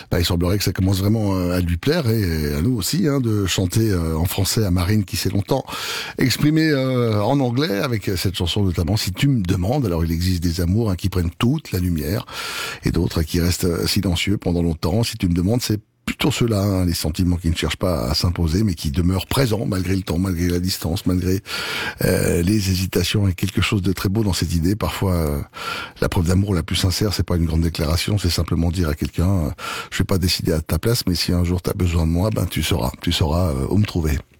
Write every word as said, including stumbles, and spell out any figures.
bah, il semblerait que ça commence vraiment à lui plaire et à nous aussi, hein, de chanter en français à Marine qui s'est longtemps exprimée en anglais avec cette chanson notamment Si tu me demandes. Alors il existe des amours, hein, qui prennent toute la lumière et d'autres, hein, qui restent silencieux pendant longtemps. Si tu me demandes, c'est plutôt ceux-là, hein, les sentiments qui ne cherchent pas à s'imposer, mais qui demeurent présents malgré le temps, malgré la distance, malgré euh, les hésitations. Et quelque chose de très beau dans cette idée. Parfois, euh, la preuve d'amour la plus sincère, c'est pas une grande déclaration, c'est simplement dire à quelqu'un, euh, je vais pas décider à ta place, mais si un jour tu as besoin de moi, ben tu sauras, tu sauras euh, où me trouver.